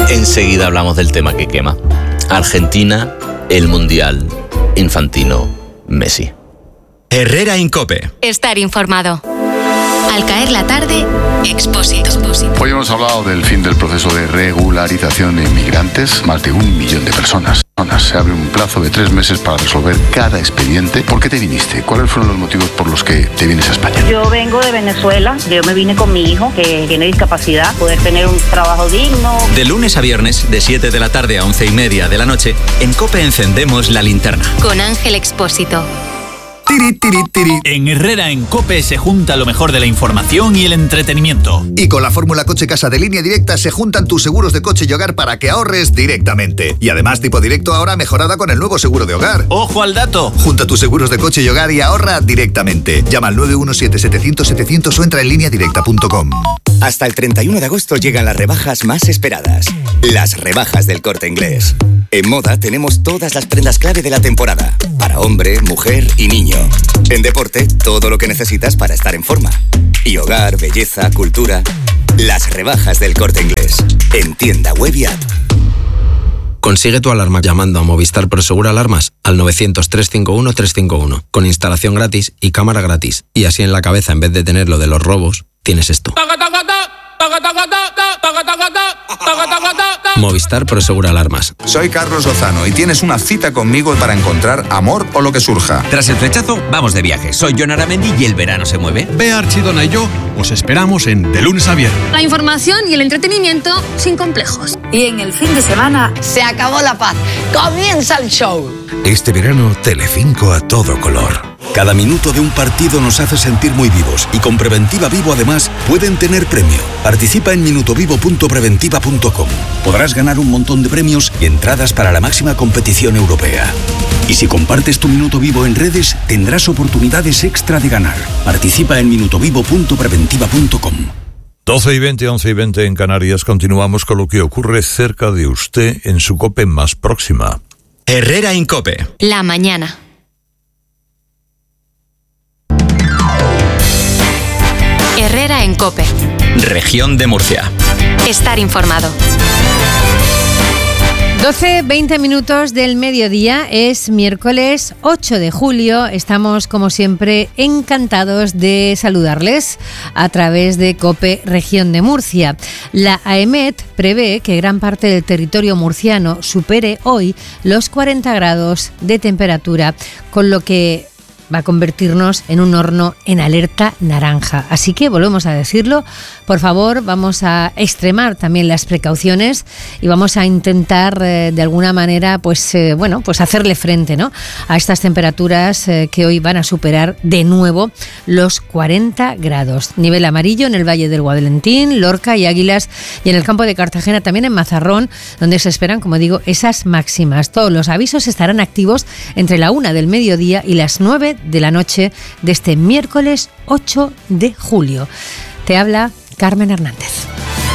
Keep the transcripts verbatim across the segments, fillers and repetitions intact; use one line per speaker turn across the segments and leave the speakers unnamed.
Enseguida hablamos del tema que quema. Argentina, el Mundial, Infantino, Messi.
Herrera en COPE.
Estar informado. Al caer la tarde, Expósito.
Hoy hemos hablado del fin del proceso de regularización de inmigrantes. Más de un millón de personas. Se abre un plazo de tres meses para resolver cada expediente. ¿Por qué te viniste? ¿Cuáles fueron los motivos por los que te vienes a España?
Yo vengo de Venezuela. Yo me vine con mi hijo, que tiene discapacidad, poder tener un trabajo digno.
De lunes a viernes, de siete de la tarde a once y media de la noche, en COPE encendemos la linterna.
Con Ángel Expósito.
Tiri, tiri, tiri. En Herrera en COPE se junta lo mejor de la información y el entretenimiento.
Y con la fórmula Coche Casa de Línea Directa se juntan tus seguros de coche y hogar para que ahorres directamente. Y además tipo directo ahora mejorada con el nuevo seguro de hogar.
¡Ojo al dato!
Junta tus seguros de coche y hogar y ahorra directamente. Llama al nueve uno siete, setecientos, setecientos o entra en línea directa punto com.
Hasta el treinta y uno de agosto llegan las rebajas más esperadas. Las rebajas del Corte Inglés. En moda tenemos todas las prendas clave de la temporada. Para hombre, mujer y niño. En deporte, todo lo que necesitas para estar en forma. Y hogar, belleza, cultura. Las rebajas del Corte Inglés. En tienda web y app.
Consigue tu alarma llamando a Movistar Prosegur Alarmas al novecientos, trescientos cincuenta y uno, trescientos cincuenta y uno. Con instalación gratis y cámara gratis. Y así en la cabeza, en vez de tener lo de los robos, tienes esto. Movistar Prosegur Alarmas.
Soy Carlos Lozano y tienes una cita conmigo para encontrar amor o lo que surja.
Tras el flechazo, vamos de viaje. Soy Jon Aramendi y el verano se mueve.
Bea Archidona y yo os esperamos en De Lunes a Viernes.
La información y el entretenimiento sin complejos.
Y en el fin de semana se acabó la paz. Comienza el show.
Este verano, Telecinco a todo color. Cada minuto de un partido nos hace sentir muy vivos y con Preventiva Vivo además pueden tener premio. Participa en minutovivo punto preventiva punto com. Podrás ganar un montón de premios y entradas para la máxima competición europea. Y si compartes tu Minuto Vivo en redes, tendrás oportunidades extra de ganar. Participa en minutovivo punto preventiva punto com.
doce y veinte, once y veinte en Canarias. Continuamos con lo que ocurre cerca de usted en su COPE más próxima.
Herrera en COPE.
La mañana. Herrera en COPE.
Región de Murcia.
Estar informado.
doce, veinte minutos del mediodía, es miércoles ocho de julio. Estamos, como siempre, encantados de saludarles a través de COPE Región de Murcia. La AEMET prevé que gran parte del territorio murciano supere hoy los cuarenta grados de temperatura, con lo que va a convertirnos en un horno en alerta naranja. Así que volvemos a decirlo, por favor, vamos a extremar también las precauciones y vamos a intentar eh, de alguna manera, pues eh, bueno, pues hacerle frente, ¿no?, a estas temperaturas eh, que hoy van a superar de nuevo los cuarenta grados. Nivel amarillo en el Valle del Guadalentín, Lorca y Águilas, y en el campo de Cartagena, también en Mazarrón, donde se esperan, como digo, esas máximas. Todos los avisos estarán activos entre la una del mediodía y las nueve de la noche de este miércoles ocho de julio. Te habla Carmen Hernández.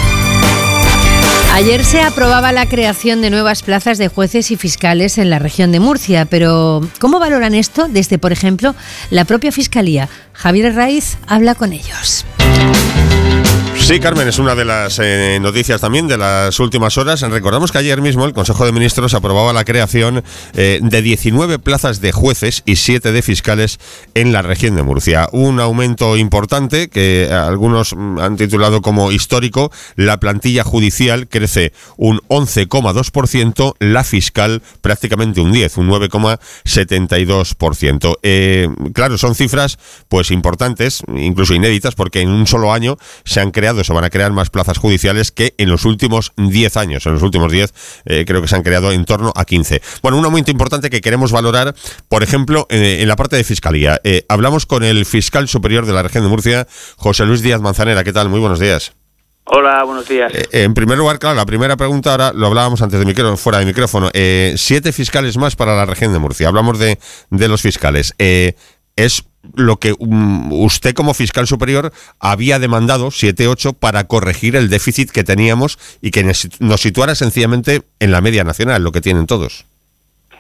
Ayer se aprobaba la creación de nuevas plazas de jueces y fiscales en la región de Murcia, pero ¿cómo valoran esto desde, por ejemplo, la propia Fiscalía? Javier Raiz habla con ellos.
Sí, Carmen, es una de las eh, noticias también de las últimas horas. Recordamos que ayer mismo el Consejo de Ministros aprobaba la creación eh, de diecinueve plazas de jueces y siete de fiscales en la región de Murcia. Un aumento importante que algunos han titulado como histórico. La plantilla judicial crece un once coma dos por ciento, la fiscal prácticamente un diez, un nueve coma setenta y dos por ciento. Eh, claro, son cifras pues importantes, incluso inéditas, porque en un solo año se han creado se van a crear más plazas judiciales que en los últimos diez años. En los últimos diez eh, creo que se han creado en torno a quince. Bueno, un aumento importante que queremos valorar, por ejemplo, eh, en la parte de Fiscalía. Eh, hablamos con el fiscal superior de la región de Murcia, José Luis Díaz Manzanera. ¿Qué tal? Muy buenos días.
Hola, buenos días.
Eh, en primer lugar, claro, la primera pregunta, ahora lo hablábamos antes de micrófono, fuera de micrófono, eh, siete fiscales más para la región de Murcia. Hablamos de, de los fiscales. Eh, es lo que um, usted como fiscal superior había demandado, siete ocho, para corregir el déficit que teníamos y que nos situara sencillamente en la media nacional, lo que tienen todos.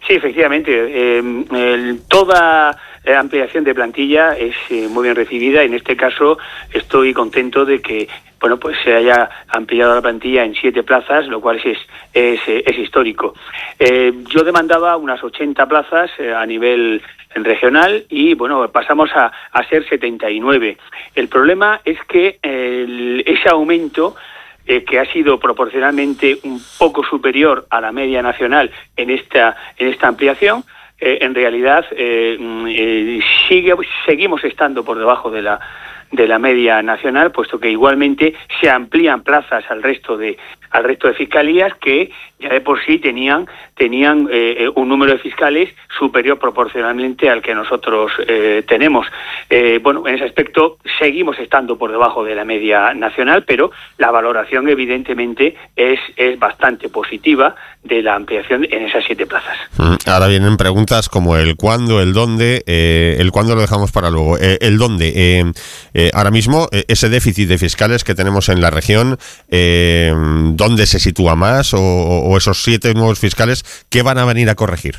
Sí, efectivamente. Eh, el, toda ampliación de plantilla es eh, muy bien recibida. En este caso estoy contento de que bueno, pues se haya ampliado la plantilla en siete plazas, lo cual es, es, es histórico. Eh, yo demandaba unas ochenta plazas eh, a nivel regional y bueno, pasamos a, a ser setenta y nueve. El problema es que el, ese aumento Eh, que ha sido proporcionalmente un poco superior a la media nacional en esta en esta ampliación, eh, en realidad eh, eh, sigue seguimos estando por debajo de la de la media nacional, puesto que igualmente se amplían plazas al resto de al resto de fiscalías que ya de por sí tenían tenían eh, un número de fiscales superior proporcionalmente al que nosotros eh, tenemos. Eh, bueno, en ese aspecto seguimos estando por debajo de la media nacional, pero la valoración evidentemente es, es bastante positiva de la ampliación en esas siete plazas.
Ahora vienen preguntas como el cuándo, el dónde, eh, el cuándo lo dejamos para luego, eh, el dónde. Eh, eh, ahora mismo eh, ese déficit de fiscales que tenemos en la región, eh, ¿dónde se sitúa más? O, o esos siete nuevos fiscales, ¿qué van a venir a corregir?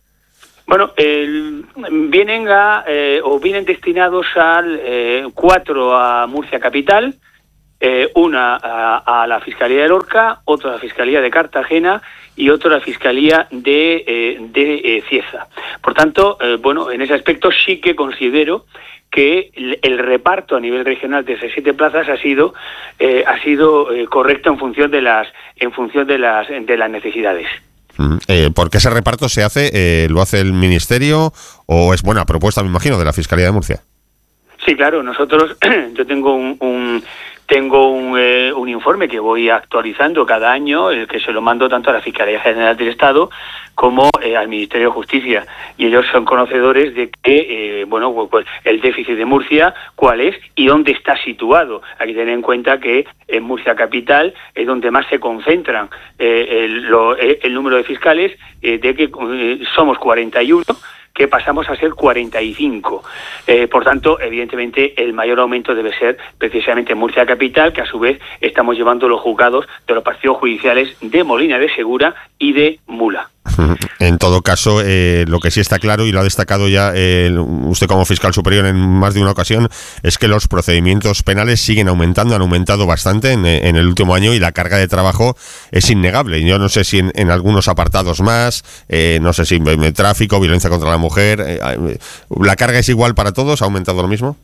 Bueno, el, vienen a eh, o vienen destinados al eh, cuatro a Murcia Capital, eh, una a, a la Fiscalía de Lorca, otra a la Fiscalía de Cartagena y otra a la Fiscalía de, eh, de eh, Cieza. Por tanto, eh, bueno, en ese aspecto sí que considero que el, el reparto a nivel regional de esas siete plazas ha sido eh, ha sido eh, correcto en función de las en función de las de las necesidades.
Eh, ¿Por qué ese reparto se hace? Eh, ¿Lo hace el Ministerio o es buena propuesta, me imagino, de la Fiscalía de Murcia?
Sí, claro. Nosotros, yo tengo un, un tengo un, eh, un informe que voy actualizando cada año, el que se lo mando tanto a la Fiscalía General del Estado como eh, al Ministerio de Justicia, y ellos son conocedores de que, eh, bueno, pues el déficit de Murcia, cuál es y dónde está situado. Hay que tener en cuenta que en Murcia Capital es donde más se concentran eh, el, lo, el número de fiscales, eh, de que eh, somos cuarenta y uno, que pasamos a ser cuarenta y cinco. Eh, por tanto, evidentemente, el mayor aumento debe ser precisamente en Murcia Capital, que a su vez estamos llevando los juzgados de los partidos judiciales de Molina de Segura y de Mula.
En todo caso, eh, lo que sí está claro, y lo ha destacado ya eh, usted como fiscal superior en más de una ocasión, es que los procedimientos penales siguen aumentando, han aumentado bastante en, en el último año y la carga de trabajo es innegable. Yo no sé si en, en algunos apartados más, eh, no sé si en tráfico, violencia contra la mujer, eh, ¿la carga es igual para todos? ¿Ha aumentado lo mismo?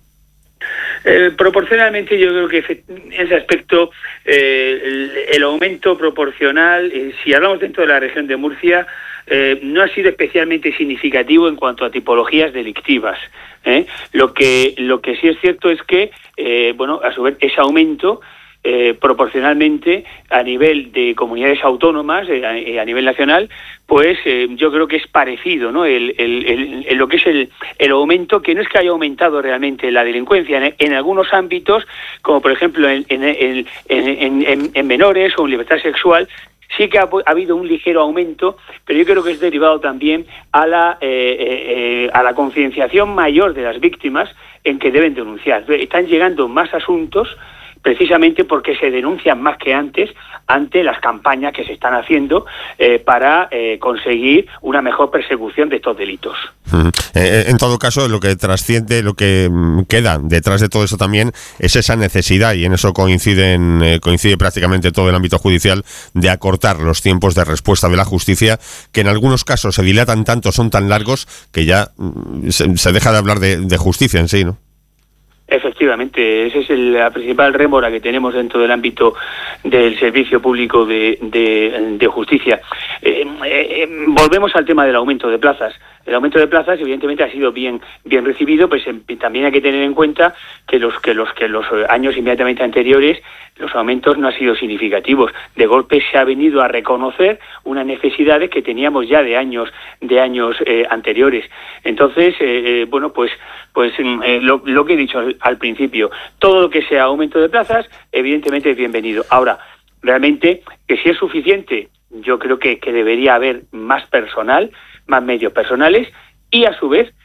Eh, proporcionalmente yo creo que en ese aspecto eh, el, el aumento proporcional, eh, si hablamos dentro de la región de Murcia, eh, no ha sido especialmente significativo en cuanto a tipologías delictivas. ¿eh? Lo que lo que sí es cierto es que, eh, bueno, a su vez ese aumento Eh, proporcionalmente a nivel de comunidades autónomas, eh, a, a nivel nacional, pues eh, yo creo que es parecido, ¿no? El, el, el, el, lo que es el, el aumento, que no es que haya aumentado realmente la delincuencia en, en algunos ámbitos, como por ejemplo en, en, en, en, en, en menores o en libertad sexual, sí que ha, ha habido un ligero aumento, pero yo creo que es derivado también a la eh, eh, a la concienciación mayor de las víctimas en que deben denunciar. Están llegando más asuntos precisamente porque se denuncian más que antes ante las campañas que se están haciendo eh, para eh, conseguir una mejor persecución de estos delitos.
Mm. Eh, en todo caso, lo que trasciende, lo que mm, queda detrás de todo eso también es esa necesidad, y en eso coinciden, eh, coincide prácticamente todo el ámbito judicial, de acortar los tiempos de respuesta de la justicia, que en algunos casos se dilatan tanto, son tan largos, que ya mm, se, se deja de hablar de, de justicia en sí, ¿no?
Efectivamente, esa es el, la principal rémora que tenemos dentro del ámbito del servicio público de, de, de justicia. Eh, eh, volvemos al tema del aumento de plazas. El aumento de plazas, evidentemente, ha sido bien bien recibido, pues eh, también hay que tener en cuenta que los que los que los años inmediatamente anteriores los aumentos no han sido significativos. De golpe se ha venido a reconocer unas necesidades que teníamos ya de años de años eh, anteriores. Entonces, eh, eh, bueno, pues pues eh, lo, lo que he dicho al, al principio, todo lo que sea aumento de plazas, evidentemente es bienvenido. Ahora, realmente, que si es suficiente, yo creo que, que debería haber más personal, más medios personales, y a su vez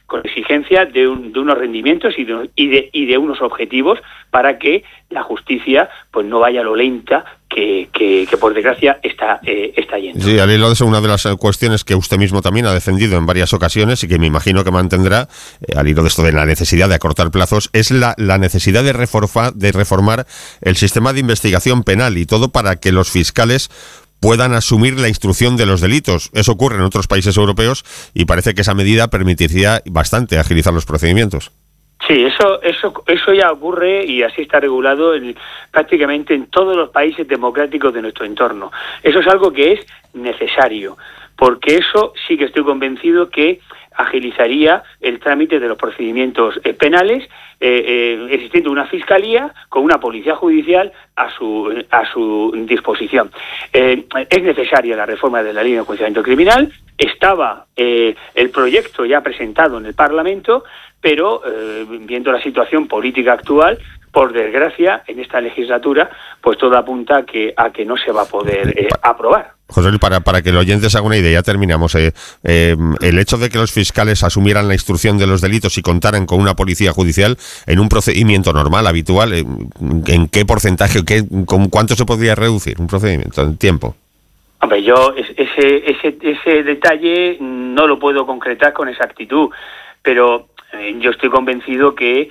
con exigencia de, un, de unos rendimientos y de, y, de, y de unos objetivos para que la justicia pues no vaya a lo lenta que, que, que por desgracia está, eh, está yendo.
Sí, al hilo de eso, una de las cuestiones que usted mismo también ha defendido en varias ocasiones y que me imagino que mantendrá, eh, al hilo de esto de la necesidad de acortar plazos, es la, la necesidad de, reforma, de reformar el sistema de investigación penal y todo para que los fiscales puedan asumir la instrucción de los delitos. Eso ocurre en otros países europeos y parece que esa medida permitiría bastante agilizar los procedimientos.
Sí, eso, eso, eso ya ocurre y así está regulado en, prácticamente en todos los países democráticos de nuestro entorno. Eso es algo que es necesario, porque eso sí que estoy convencido que agilizaría el trámite de los procedimientos eh, penales, eh, eh, existiendo una fiscalía con una policía judicial a su a su disposición. Eh, es necesaria la reforma de la ley de enjuiciamiento criminal. Estaba eh, el proyecto ya presentado en el Parlamento, pero eh, viendo la situación política actual, por desgracia, en esta legislatura, pues todo apunta a que, a que no se va a poder eh, aprobar.
José Luis, para, para que el oyente se haga una idea, ya terminamos. Eh, eh, el hecho de que los fiscales asumieran la instrucción de los delitos y contaran con una policía judicial en un procedimiento normal, habitual, eh, ¿en qué porcentaje, qué, con cuánto se podría reducir un procedimiento en tiempo?
Hombre, yo ese, ese, ese detalle no lo puedo concretar con exactitud, pero eh, yo estoy convencido que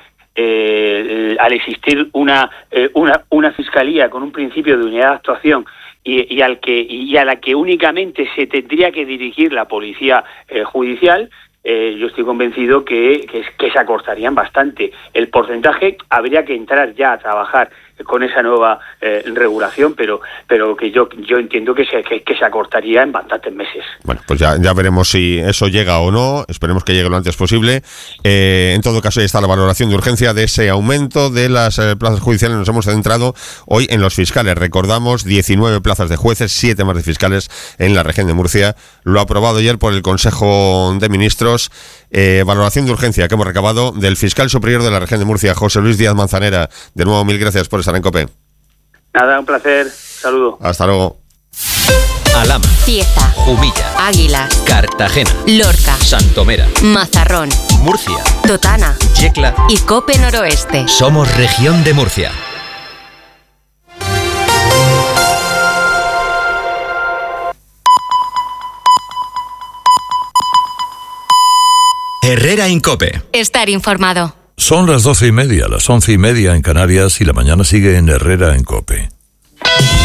Eh, al existir una, eh, una una fiscalía con un principio de unidad de actuación y, y al que y a la que únicamente se tendría que dirigir la policía eh, judicial, eh, yo estoy convencido que, que, que se acortarían bastante. El porcentaje habría que entrar ya a trabajar con esa nueva eh, regulación, pero pero que yo yo entiendo que se que, que se acortaría en bastantes meses.
Bueno, pues ya, ya veremos si eso llega o no, esperemos que llegue lo antes posible. Eh, en todo caso, ahí está la valoración de urgencia de ese aumento de las eh, plazas judiciales. Nos hemos centrado hoy en los fiscales. Recordamos, diecinueve plazas de jueces, siete más de fiscales en la región de Murcia. Lo ha aprobado ayer por el Consejo de Ministros. Eh, valoración de urgencia que hemos recabado del fiscal superior de la región de Murcia, José Luis Díaz Manzanera. De nuevo, mil gracias por estar en COPE.
Nada, un placer. Saludo.
Hasta luego.
Alhama,
Cieza,
Jumilla,
Águilas,
Cartagena,
Lorca,
Santomera,
Mazarrón,
Murcia,
Totana
Yecla
y Cope Noroeste.
Somos región de Murcia. Herrera en Cope.
Estar informado.
Son las doce y media, las once y media en Canarias y la mañana sigue en Herrera en Cope.